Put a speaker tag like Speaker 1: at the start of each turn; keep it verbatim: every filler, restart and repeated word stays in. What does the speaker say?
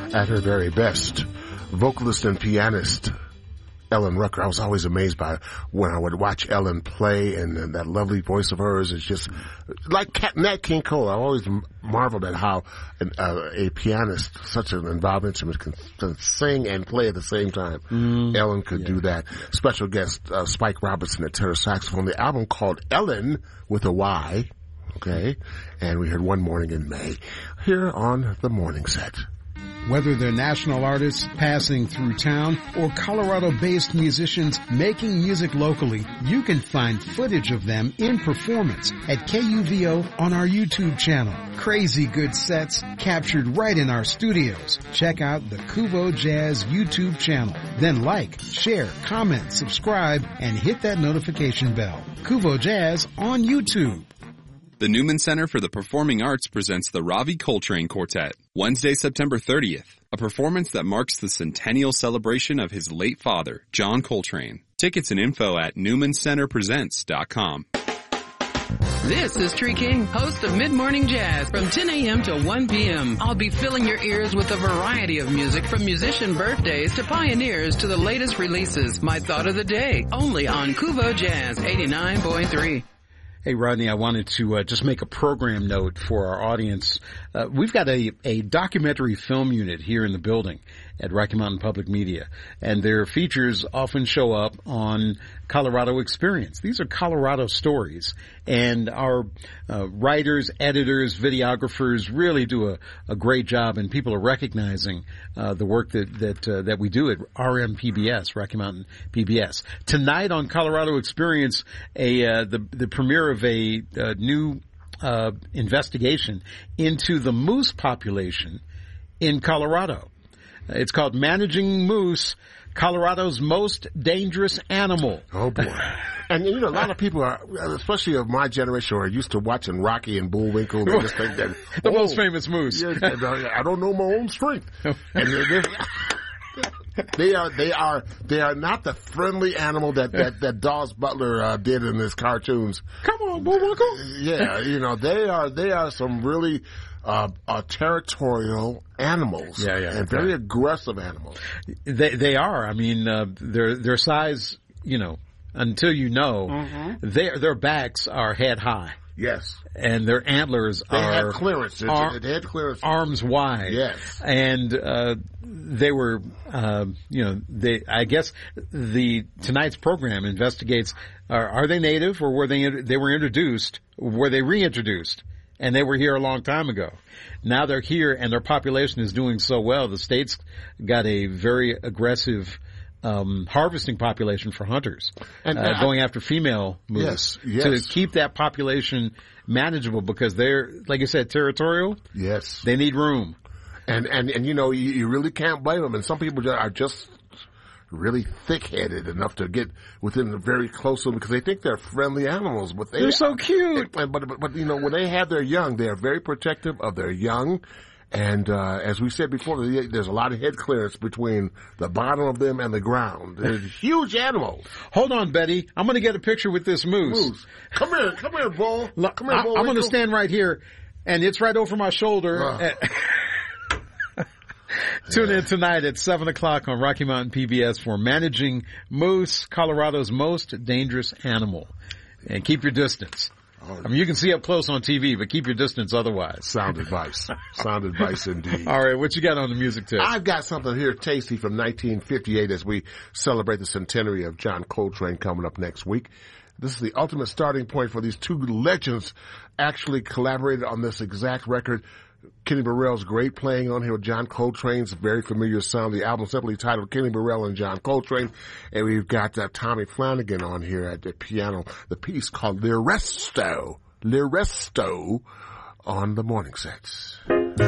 Speaker 1: at her very best. Vocalist and pianist Ellen Rucker. I was always amazed by when I would watch Ellen play, and, and that lovely voice of hers is just like Cat, Nat King Cole. I always marveled at how an, uh, a pianist, such an involved instrument, can, can sing and play at the same time. Mm, Ellen could yeah. do that. Special guest uh, Spike Robertson at tenor saxophone. The album called Ellen with a Y. Okay, and we heard One Morning in May here on the Morning Set.
Speaker 2: Whether they're national artists passing through town or Colorado-based musicians making music locally, you can find footage of them in performance at K U V O on our YouTube channel. Crazy good sets captured right in our studios. Check out the Kuvo Jazz YouTube channel. Then like, share, comment, subscribe, and hit that notification bell. Kuvo Jazz on YouTube.
Speaker 3: The Newman Center for the Performing Arts presents the Ravi Coltrane Quartet, Wednesday, September thirtieth, a performance that marks the centennial celebration of his late father, John Coltrane. Tickets and info at newman center presents dot com.
Speaker 4: This is Tree King, host of Mid-Morning Jazz from ten a.m. to one p.m. I'll be filling your ears with a variety of music from musician birthdays to pioneers to the latest releases. My thought of the day, only on Kuvo Jazz eighty-nine point three.
Speaker 2: Hey, Rodney, I wanted to uh, just make a program note for our audience. Uh, we've got a, a documentary film unit here in the building at Rocky Mountain Public Media, and their features often show up on Colorado Experience. These are Colorado stories, and our uh, writers, editors, videographers really do a, a great job, and people are recognizing uh, the work that that uh, that we do at R M P B S, Rocky Mountain P B S. Tonight on Colorado Experience, a uh, the the premiere of a, a new uh, investigation into the moose population in Colorado. It's called Managing Moose, Colorado's Most Dangerous Animal.
Speaker 1: Oh, boy. And, you know, a lot of people are, especially of my generation, are used to watching Rocky and Bullwinkle. They just think that,
Speaker 2: the
Speaker 1: oh,
Speaker 2: most famous moose.
Speaker 1: Yeah, I don't know my own strength. And they are, they are, they are not the friendly animal that, that, that Dawes Butler uh, did in his cartoons.
Speaker 2: Come on, Bullwinkle.
Speaker 1: Yeah, you know, they are, they are some really, Uh, uh, territorial animals,
Speaker 2: yeah, yeah,
Speaker 1: and very
Speaker 2: yeah.
Speaker 1: aggressive animals.
Speaker 2: They they are. I mean, uh, their their size, you know, until you know, mm-hmm. their their backs are head high.
Speaker 1: Yes,
Speaker 2: and their antlers
Speaker 1: they
Speaker 2: are
Speaker 1: have clearance.
Speaker 2: Ar-
Speaker 1: they had clearance,
Speaker 2: arms wide.
Speaker 1: Yes,
Speaker 2: and uh, they were, uh, you know, they. I guess the tonight's program investigates: are, are they native, or were they they were introduced? Were they reintroduced? And they were here a long time ago. Now they're here, and their population is doing so well. The state's got a very aggressive um, harvesting population for hunters, and uh, I, going after female moose
Speaker 1: yes, yes.
Speaker 2: to keep that population manageable, because they're, like I said, territorial.
Speaker 1: Yes,
Speaker 2: they need room,
Speaker 1: and and and you know you, you really can't blame them. And some people are just really thick-headed enough to get within the very close of them because they think they're friendly animals, but they,
Speaker 2: they're so cute.
Speaker 1: But, but, but, you know, when they have their young, they are very protective of their young. And, uh, as we said before, there's a lot of head clearance between the bottom of them and the ground. They're huge animals.
Speaker 2: Hold on, Betty. I'm going to get a picture with this moose.
Speaker 1: Moose. Come here. Come here, Bull. Come here, Bull.
Speaker 2: I'm going to stand right here, and it's right over my shoulder. Uh. Tune in tonight at seven o'clock on Rocky Mountain P B S for Managing Moose, Colorado's Most Dangerous Animal. And keep your distance. I mean, you can see up close on T V, but keep your distance otherwise.
Speaker 1: Sound advice. Sound advice indeed.
Speaker 2: All right, what you got on the music tip?
Speaker 1: I've got something here tasty from nineteen fifty-eight as we celebrate the centenary of John Coltrane coming up next week. This is the ultimate starting point for these two legends actually collaborated on this exact record. Kenny Burrell's great playing on here with John Coltrane's very familiar sound. The album simply titled Kenny Burrell and John Coltrane. And we've got uh, Tommy Flanagan on here at the piano. The piece called L'Resto. L'Resto on the Morning Sets.